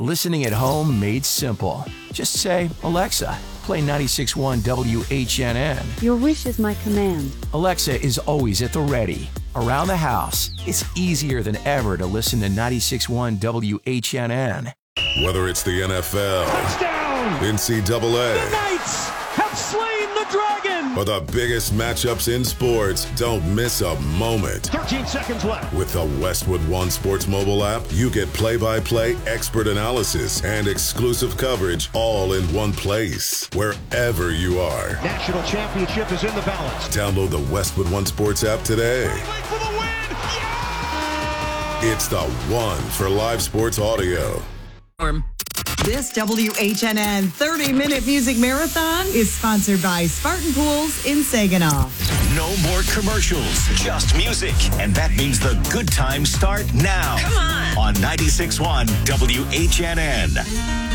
Listening at home made simple. Just say, Alexa, play 96.1 WHNN. Your wish is my command. Alexa is always at the ready. Around the house, it's easier than ever to listen to 96.1 WHNN. Whether it's the NFL, touchdown, NCAA, the Knights have slain the dragon, or the biggest matchups in sports, don't miss a moment. 13 seconds left. With the Westwood One Sports mobile app, you get play-by-play expert analysis and exclusive coverage all in one place, wherever you are. National championship is in the balance. Download the Westwood One Sports app today. For the win! Yeah! It's the one for live sports audio. This WHNN 30-minute music marathon is sponsored by Spartan Pools in Saginaw. No more commercials, just music. And that means the good times start now. Come on. On 96.1 WHNN.